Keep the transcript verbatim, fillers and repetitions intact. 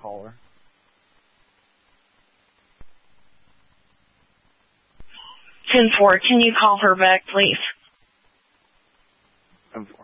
caller. ten four, can you call her back, please? Of,